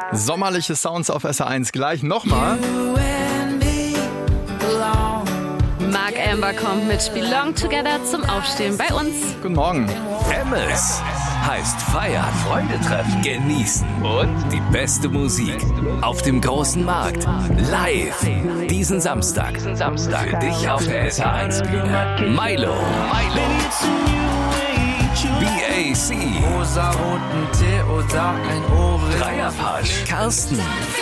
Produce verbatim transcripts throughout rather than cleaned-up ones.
Sommerliche Sounds auf S R eins. Gleich nochmal. Mark Amber kommt mit Belong Together zum Aufstehen bei uns. Guten Morgen. Emmes heißt feiern, Freunde treffen, genießen und die beste Musik auf dem großen Markt. Live diesen Samstag. Diesen Samstag. Für dich auf der S R eins Bühne. Milo. Milo. B A C. Rosaroten Tee oder ein Ohrring. Dreierpasch. Carsten.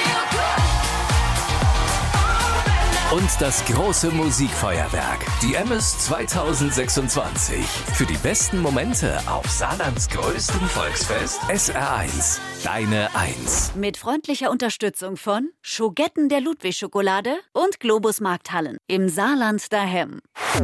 Und das große Musikfeuerwerk, die Emmes zwanzig sechsundzwanzig. Für die besten Momente auf Saarlands größtem Volksfest S R eins. Deine Eins. Mit freundlicher Unterstützung von Schogetten der Ludwig-Schokolade und Globus Markthallen im Saarland daheim.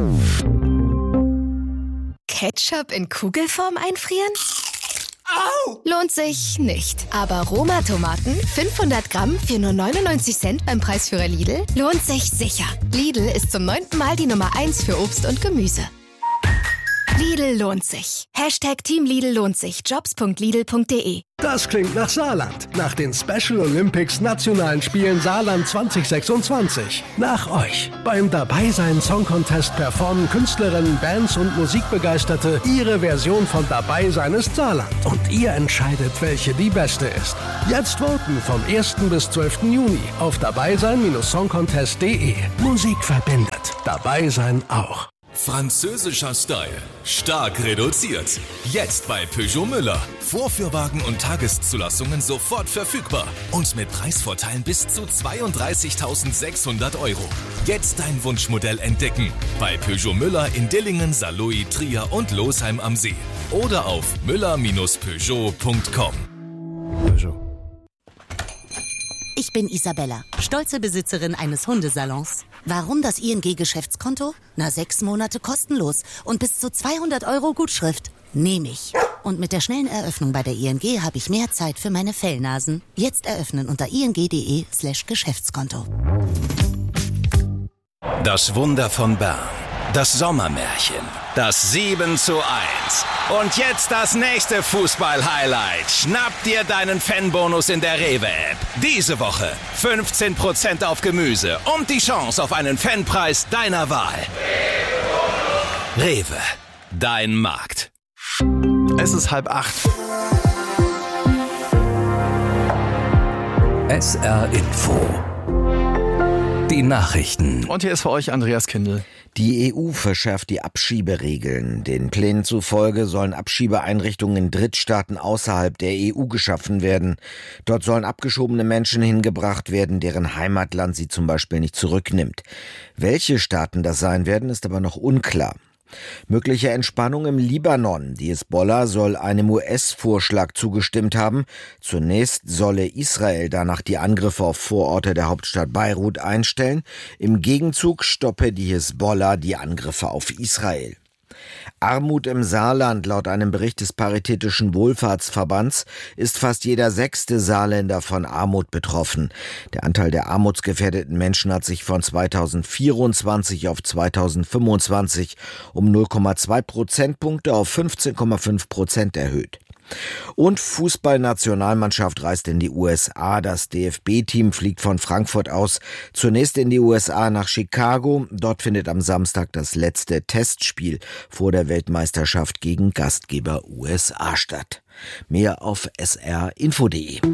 Ketchup in Kugelform einfrieren? Au! Lohnt sich nicht. Aber Roma-Tomaten, fünfhundert Gramm für nur neunundneunzig Cent beim Preisführer Lidl, lohnt sich sicher. Lidl ist zum neunten Mal die Nummer eins für Obst und Gemüse. Lidl lohnt sich. Hashtag Team Lidl lohnt sich. Jobs punkt lidl punkt de. Das klingt nach Saarland. Nach den Special Olympics Nationalen Spielen Saarland zwanzig sechsundzwanzig. Nach euch. Beim Dabeisein Song Contest performen Künstlerinnen, Bands und Musikbegeisterte ihre Version von Dabeisein ist Saarland. Und ihr entscheidet, welche die beste ist. Jetzt voten vom ersten bis zwölften Juni auf dabeisein Song contest punkt de. Musik verbindet. Dabeisein auch. Französischer Style. Stark reduziert. Jetzt bei Peugeot Müller. Vorführwagen und Tageszulassungen sofort verfügbar. Und mit Preisvorteilen bis zu zweiunddreißigtausendsechshundert Euro. Jetzt dein Wunschmodell entdecken. Bei Peugeot Müller in Dillingen, Saarlouis, Trier und Losheim am See. Oder auf müller Bindestrich peugeot punkt com. Peugeot. Ich bin Isabella, stolze Besitzerin eines Hundesalons. Warum das I N G-Geschäftskonto? Na, sechs Monate kostenlos und bis zu zweihundert Euro Gutschrift. Nehme ich. Und mit der schnellen Eröffnung bei der I N G habe ich mehr Zeit für meine Fellnasen. Jetzt eröffnen unter ing.de slash Geschäftskonto. Das Wunder von Bern. Das Sommermärchen. Das sieben zu eins. Und jetzt das nächste Fußball-Highlight. Schnapp dir deinen Fanbonus in der Rewe-App. Diese Woche fünfzehn Prozent auf Gemüse und die Chance auf einen Fanpreis deiner Wahl. Rewe. Dein Markt. Es ist halb acht. S R Info. Die Nachrichten. Und hier ist für euch Andreas Kindl. Die E U verschärft die Abschieberegeln. Den Plänen zufolge sollen Abschiebeeinrichtungen in Drittstaaten außerhalb der E U geschaffen werden. Dort sollen abgeschobene Menschen hingebracht werden, deren Heimatland sie zum Beispiel nicht zurücknimmt. Welche Staaten das sein werden, ist aber noch unklar. Mögliche Entspannung im Libanon. Die Hisbollah soll einem U S-Vorschlag zugestimmt haben. Zunächst solle Israel danach die Angriffe auf Vororte der Hauptstadt Beirut einstellen. Im Gegenzug stoppe die Hisbollah die Angriffe auf Israel. Armut im Saarland. Laut einem Bericht des Paritätischen Wohlfahrtsverbands ist fast jeder sechste Saarländer von Armut betroffen. Der Anteil der armutsgefährdeten Menschen hat sich von zweitausendvierundzwanzig auf zweitausendfünfundzwanzig um null Komma zwei Prozentpunkte auf fünfzehn Komma fünf Prozent erhöht. Und Fußballnationalmannschaft reist in die U S A. Das D F B-Team fliegt von Frankfurt aus zunächst in die U S A nach Chicago. Dort findet am Samstag das letzte Testspiel vor der Weltmeisterschaft gegen Gastgeber U S A statt. Mehr auf s r info punkt de.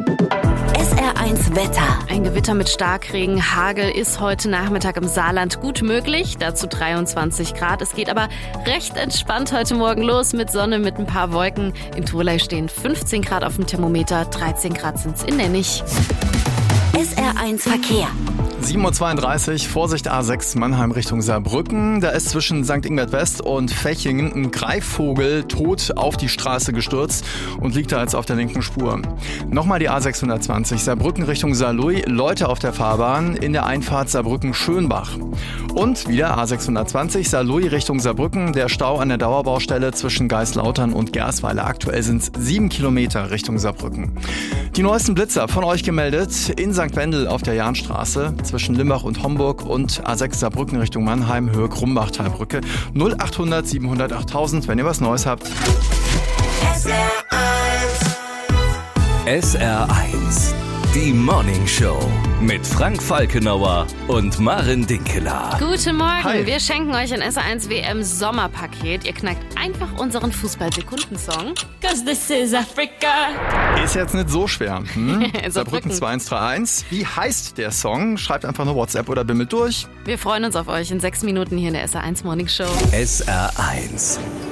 S R eins Wetter. Ein Gewitter mit Starkregen, Hagel ist heute Nachmittag im Saarland gut möglich. Dazu dreiundzwanzig Grad. Es geht aber recht entspannt heute Morgen los mit Sonne, mit ein paar Wolken. In Tholey stehen fünfzehn Grad auf dem Thermometer, dreizehn Grad sind's in Nennig. S R eins Verkehr. sieben Uhr zweiunddreißig, Vorsicht A sechs Mannheim Richtung Saarbrücken. Da ist zwischen Sankt Ingbert West und Fechingen ein Greifvogel tot auf die Straße gestürzt und liegt da jetzt auf der linken Spur. Nochmal die A sechshundertzwanzig, Saarbrücken Richtung Saarlouis, Leute auf der Fahrbahn in der Einfahrt Saarbrücken-Schönbach. Und wieder A sechshundertzwanzig, Saarlouis Richtung Saarbrücken, der Stau an der Dauerbaustelle zwischen Geislautern und Gersweiler. Aktuell sind es sieben Kilometer Richtung Saarbrücken. Die neuesten Blitzer von euch gemeldet in Sankt Wendel auf der Jahnstraße zwischen Limbach und Homburg und A sechs Saarbrücken Richtung Mannheim, Höhe Krumbachtalbrücke. null achthundert siebenhundert achttausend, wenn ihr was Neues habt. S R eins. S R eins. Die Morning Show mit Frank Falkenauer und Maren Dinkeler. Guten Morgen, Hi. Wir schenken euch ein S R eins W M Sommerpaket. Ihr knackt einfach unseren Fußball-Sekundensong. Cause this is Africa. Ist jetzt nicht so schwer. Hm? Saarbrücken. Saarbrücken zwei eins drei eins. Wie heißt der Song? Schreibt einfach eine WhatsApp oder bimmelt durch. Wir freuen uns auf euch in sechs Minuten hier in der S R eins Morning Show. S R eins.